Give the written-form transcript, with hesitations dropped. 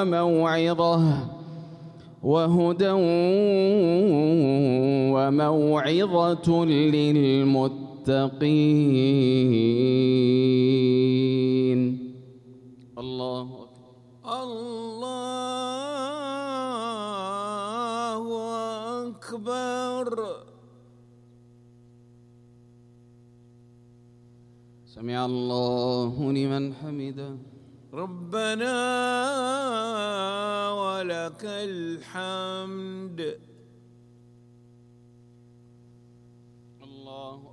وهدى وموعظة للمتقين. الله أكبر. سمع الله لمن حمده. ربنا ولك الحمد.